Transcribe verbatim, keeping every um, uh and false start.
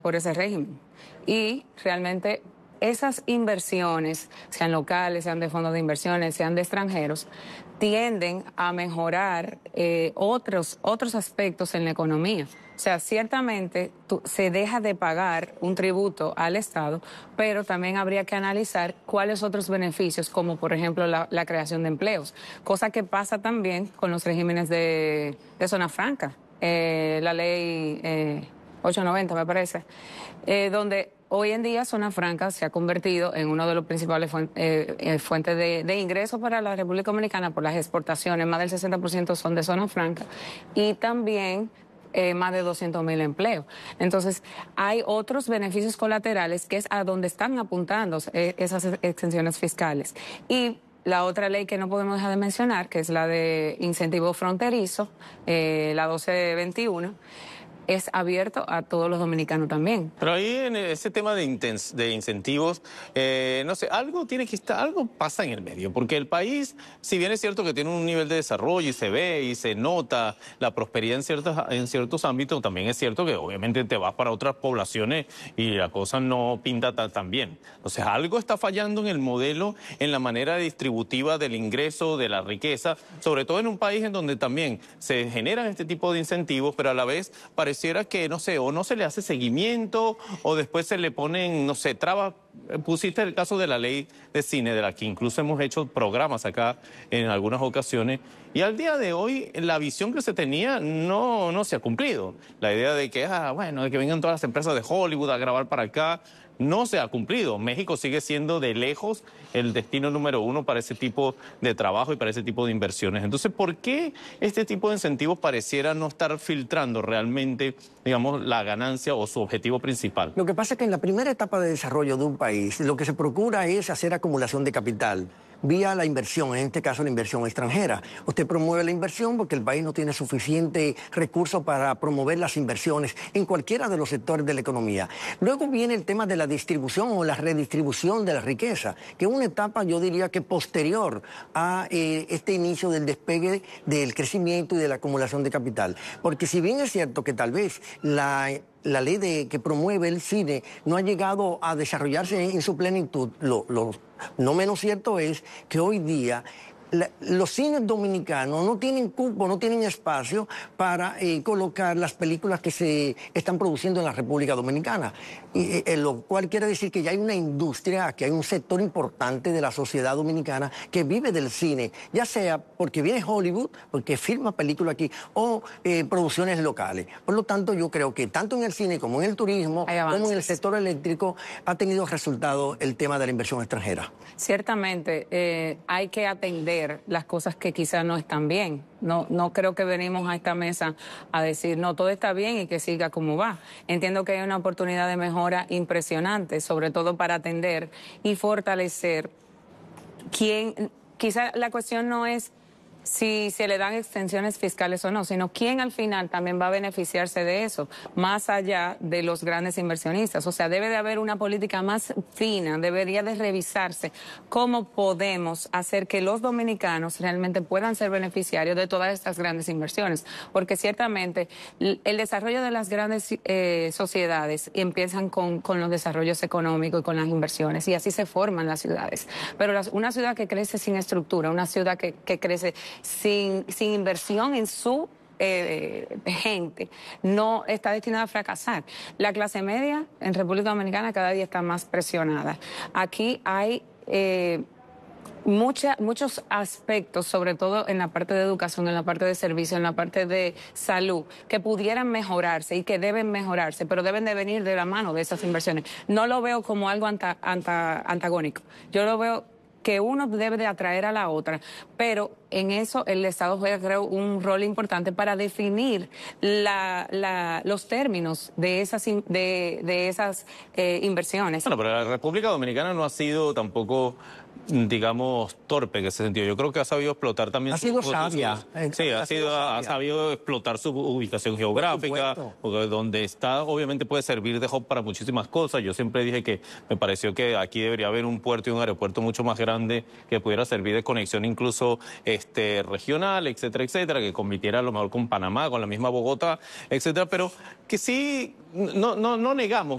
por ese régimen. Y realmente esas inversiones, sean locales, sean de fondos de inversiones, sean de extranjeros, tienden a mejorar eh, otros, otros aspectos en la economía. O sea, ciertamente tú, se deja de pagar un tributo al Estado, pero también habría que analizar cuáles otros beneficios, como por ejemplo la, la creación de empleos, cosa que pasa también con los regímenes de, de zona franca, eh, la ley eh, ochocientos noventa me parece, eh, donde hoy en día Zona Franca se ha convertido en uno de los principales fuentes, eh, eh, fuentes de, de ingresos para la República Dominicana por las exportaciones. Más del sesenta por ciento son de Zona Franca y también eh, más de doscientos mil empleos. Entonces, hay otros beneficios colaterales que es a donde están apuntando eh, esas exenciones fiscales. Y la otra ley que no podemos dejar de mencionar, que es la de incentivo fronterizo, eh, la doce veintiuno, es abierto a todos los dominicanos también. Pero ahí en ese tema de, intens de incentivos, eh, no sé, algo tiene que estar, algo pasa en el medio, porque el país, si bien es cierto que tiene un nivel de desarrollo y se ve y se nota la prosperidad en ciertos, en ciertos ámbitos, también es cierto que obviamente te vas para otras poblaciones y la cosa no pinta tan, tan bien. O sea, algo está fallando en el modelo, en la manera distributiva del ingreso, de la riqueza, sobre todo en un país en donde también se generan este tipo de incentivos, pero a la vez parece pareciera que, no sé, o no se le hace seguimiento o después se le ponen, no sé, trabas. Pusiste el caso de la ley de cine, de la que incluso hemos hecho programas acá en algunas ocasiones, y al día de hoy la visión que se tenía no, no se ha cumplido. La idea de que, ah, bueno, de que vengan todas las empresas de Hollywood a grabar para acá, no se ha cumplido. México sigue siendo de lejos el destino número uno para ese tipo de trabajo y para ese tipo de inversiones. Entonces, ¿por qué este tipo de incentivos pareciera no estar filtrando realmente, digamos, la ganancia o su objetivo principal? Lo que pasa es que en la primera etapa de desarrollo de un país, lo que se procura es hacer acumulación de capital vía la inversión, en este caso la inversión extranjera. Usted promueve la inversión porque el país no tiene suficiente recursos para promover las inversiones en cualquiera de los sectores de la economía. Luego viene el tema de la distribución o la redistribución de la riqueza, que es una etapa, yo diría que posterior a eh, este inicio del despegue del crecimiento y de la acumulación de capital. Porque si bien es cierto que tal vez la... la ley de, que promueve el cine no ha llegado a desarrollarse en, en su plenitud, lo, lo no menos cierto es que hoy día la, los cines dominicanos no tienen cupo, no tienen espacio para eh, colocar las películas que se están produciendo en la República Dominicana. Y, eh, lo cual quiere decir que ya hay una industria, que hay un sector importante de la sociedad dominicana que vive del cine, ya sea porque viene Hollywood, porque filma películas aquí, o eh, producciones locales. Por lo tanto, yo creo que tanto en el cine como en el turismo, como en el sector eléctrico, ha tenido resultado el tema de la inversión extranjera. Ciertamente, eh, hay que atender las cosas que quizás no están bien. No, no creo que venimos a esta mesa a decir, no, todo está bien y que siga como va. Entiendo que hay una oportunidad de mejora impresionante, sobre todo para atender y fortalecer quién. Quizá la cuestión no es si se le dan extensiones fiscales o no, sino quién al final también va a beneficiarse de eso, más allá de los grandes inversionistas. O sea, debe de haber una política más fina, debería de revisarse cómo podemos hacer que los dominicanos realmente puedan ser beneficiarios de todas estas grandes inversiones, porque ciertamente el desarrollo de las grandes eh, sociedades empiezan con, con los desarrollos económicos y con las inversiones, y así se forman las ciudades. Pero las, una ciudad que crece sin estructura, una ciudad que, que crece Sin, sin inversión en su eh, gente, no está destinada a fracasar. La clase media en República Dominicana cada día está más presionada. Aquí hay eh, mucha, muchos aspectos, sobre todo en la parte de educación, en la parte de servicio, en la parte de salud, que pudieran mejorarse y que deben mejorarse, pero deben de venir de la mano de esas inversiones. No lo veo como algo anta, anta, antagónico. Yo lo veo que uno debe de atraer a la otra, pero en eso el Estado juega, creo, un rol importante para definir la, la, los términos de esas, de, de esas eh, inversiones. Bueno, pero la República Dominicana no ha sido tampoco, digamos, torpe en ese sentido. Yo creo que ha sabido explotar también... Ha sido sabia. Sí, ha, ha, sido, sido ha sabido explotar su ubicación geográfica, porque donde está obviamente puede servir de hub para muchísimas cosas. Yo siempre dije que me pareció que aquí debería haber un puerto y un aeropuerto mucho más grande que pudiera servir de conexión incluso este, regional, etcétera, etcétera, que compitiera a lo mejor con Panamá, con la misma Bogotá, etcétera, pero que sí, no, no, no negamos